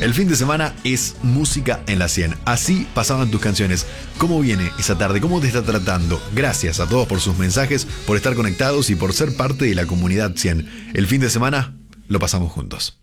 El fin de semana es música en la 100. Así pasaban tus canciones. ¿Cómo viene esa tarde? ¿Cómo te está tratando? Gracias a todos por sus mensajes, por estar conectados y por ser parte de la comunidad 100. El fin de semana lo pasamos juntos.